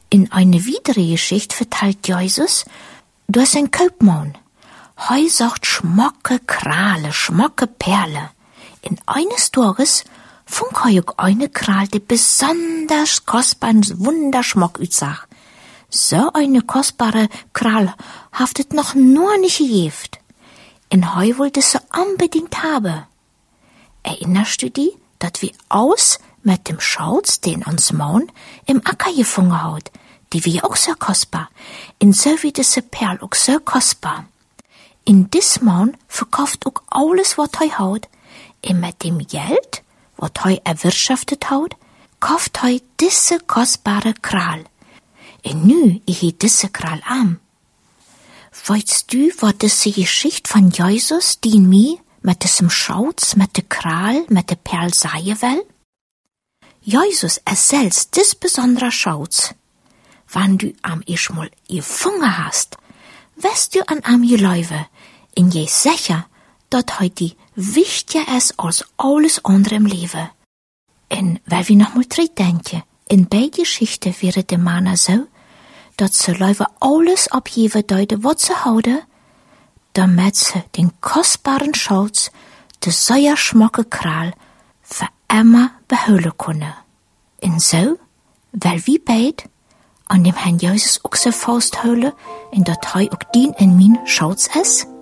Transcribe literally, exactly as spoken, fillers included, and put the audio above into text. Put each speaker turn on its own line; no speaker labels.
In eine weitere Geschichte verteilt Jesus, du hast ein Kaufmann. Hei sagt schmocke Krale, schmocke Perle. In eines Tages funk hei auch eine Kral, die besonders kostbaren Wunderschmuck utsach. So eine kostbare Kral haftet noch nur nicht gegift. In hei wollte sie unbedingt haben. Erinnerst du dich, dat wir aus mit dem Schauz, den uns Maun im Acker gefunden hat, die wie auch so kostbar, in so wie diese Perl auch so kostbar. In dis Maun verkauft auch alles, wat hei haut, und mit dem Geld, wat hei erwirtschaftet haut, kauft hei diese kostbare Kral. Und nu ich he diese Kral am. Weißt du, wat diese Geschichte von Jesus, die in mir mit diesem Schauz, mit der Kral, mit der Perl sagen will? Jesus erzählt dis besondere Schauz. Wann du am erstmal gefunden hast, wirst du an am geläufe, in je sicher, dat heut die wichtiger ist als alles andere im Leben. Und weil wir noch mal dran denken, in beide Geschichten wäre der Mann so, dat sie läufe alles abgeben deute, wat sie houden, damit sie den kostbaren Schatz, de sehr schmocke Kral, für immer behouden können. Und so, weil wir beid an dem Herrn Jesus auch so festhalten, in dat hei auch dien in min Schatz ist,